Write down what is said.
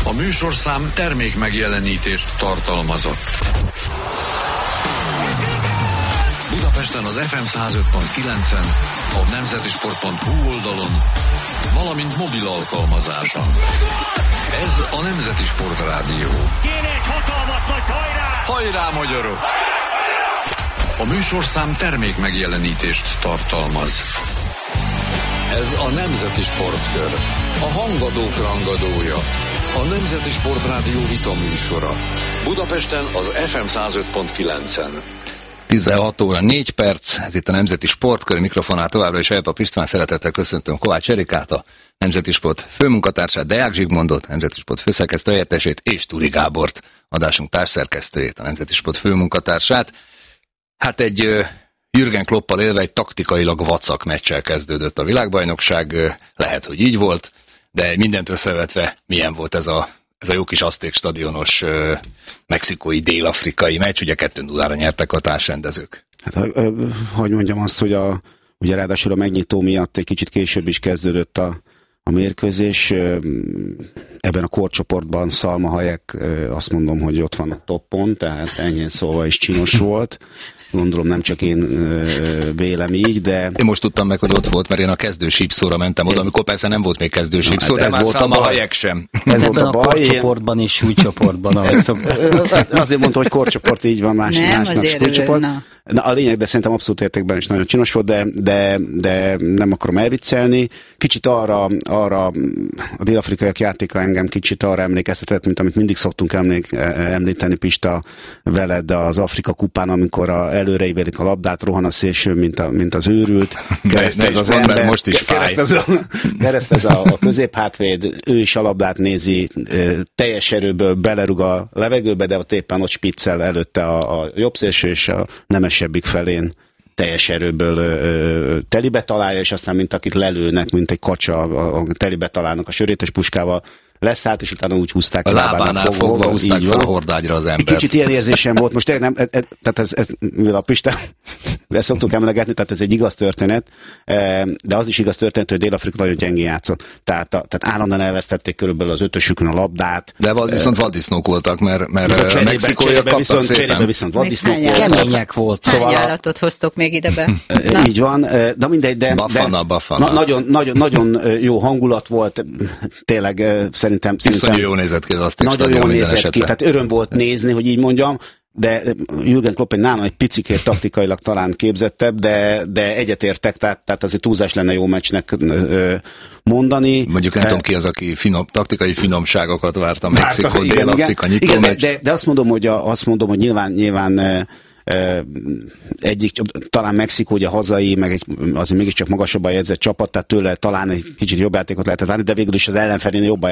A műsorszám termék megjelenítést tartalmazott. Budapesten az FM 105.9-en, a nemzetisport.hu oldalon, valamint mobil alkalmazáson. Ez a Nemzeti Sport Rádió. Kéne egy hatalmas nagy hajrá! Hajrá, magyarok! A műsorszám termék megjelenítést tartalmaz. Ez a Nemzeti Sportkör. A hangadók rangadója. A Nemzeti Sport Rádió vita műsora. Budapesten az FM 105.9-en. 16 óra 4 perc, ez itt a Nemzeti Sportkör, mikrofonál továbbra is Elpa István, szeretettel köszöntöm Kovács Erikát, a Nemzeti Sport főmunkatársát, Deák Zsigmondot, Nemzeti Sport főszerkesztő helyettesét, és Turi Gábort, adásunk társszerkesztőjét, a Nemzeti Sport főmunkatársát. Hát egy Jürgen Kloppal élve egy taktikailag vacak meccsel kezdődött a világbajnokság, lehet, hogy így volt, de mindent összevetve milyen volt ez a jó kis Azték stadionos mexikói dél-afrikai meccs, ugye 2-0-ra nyertek a társrendezők. Hát, hogy mondjam azt, hogy ugye ráadásul a megnyitó miatt egy kicsit később is kezdődött a mérkőzés. Ebben a korcsoportban Salma Hayek, azt mondom, hogy ott van a toppon, tehát enyhén szólva is csinos volt. Gondolom nem csak én vélem így, de... Én most tudtam meg, hogy ott volt, mert én a kezdő sípszóra mentem oda, amikor persze nem volt még kezdő sípszó, de már Salma Hayek sem. Ez ebben volt a korcsoportban és súlycsoportban, ahogy szokták. Azért mondtam, hogy korcsoport, így van, másnak súlycsoport. Na, a lényeg, de szerintem abszolút értékben is nagyon csinos volt, de nem akarom elviccelni. Kicsit arra a dél-afrikaiak játéka engem kicsit arra emlékeztetett, mint amit mindig szoktunk említeni, Pista, veled az Afrika kupán, amikor előreívelik a labdát, rohan a szélső, mint az őrült. Keresztez az ember, most is fáj. Keresztez a középhátvéd, ő is a labdát nézi, teljes erőből belerúg a levegőbe, de ott éppen ott spiccel előtte a jobb szélső, és a nemesebbik felén teljes erőből telibe találja, és aztán mint akit lelőnek, mint egy kacsa, a telibe találnak a sörétes puskával, leszállt, és utána úgy húzták a lábánál fogva húzták fel a hordágyra az embert. Egy kicsit ilyen érzésem volt, most nem, tehát ez mivel a Pista, ezt szoktuk emlegetni, tehát ez egy igaz történet, de az is igaz történet, hogy Dél-Afrika nagyon gyengén játszott. Tehát állandóan elvesztették körülbelül az ötösükön a labdát. De viszont vaddisznók voltak, mert mexikóiak kaptak szépen. Viszont vaddisznók voltak. Kemények volt. Hány állatot hoztok még idebe? Így van, de mindegy, de nagyon jó hangulat volt, tényleg szerintem iszonyú jó nézett ki az Azték nagyon jól nézett ki, tehát öröm volt nézni, hogy így mondjam, de Jürgen Klopp nálam egy picikét taktikailag talán képzettebb, de egyetértek, tehát azért túlzás lenne jó meccsnek mondani. Mondjuk nem tudom ki az, aki taktikai finomságokat várt a Mexikó, Dél-Afrika nyitó meccs. De azt mondom, hogy nyilván egyik, talán Mexikó ugye hazai, meg azért mégiscsak magasabban jegyzett csapat, tehát tőle talán egy kicsit jobb játékot lehetett várni, de végül is az ellenfelén jobban